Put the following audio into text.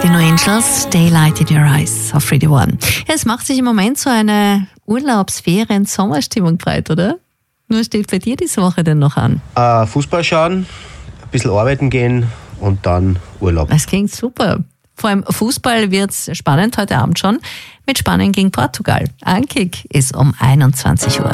Die No Angels, Daylight in Your Eyes auf Radio One. Es macht sich im Moment so eine Urlaubsferien-Sommerstimmung breit, oder? Nur steht bei dir diese Woche denn noch an? Fußball schauen, ein bisschen arbeiten gehen und dann Urlaub. Das klingt super. Vor allem Fußball wird's spannend heute Abend schon mit Spanien gegen Portugal. Ankick ist um 21 Uhr.